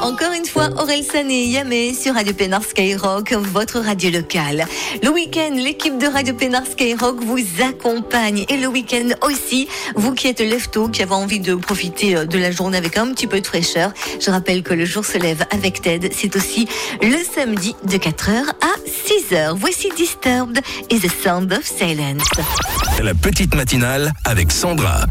Encore une fois, Orelsan et Yamé sur Radio Pénard Skyrock, votre radio locale. Le week-end, l'équipe de Radio Pénard Skyrock vous accompagne. Et le week-end aussi, vous qui êtes lève-tôt, qui avez envie de profiter de la journée avec un petit peu de fraîcheur. Je rappelle que le jour se lève avec Ted. C'est aussi le samedi de 4h à 6h. Voici Disturbed et The Sound of Silence. La petite matinale avec Sandra.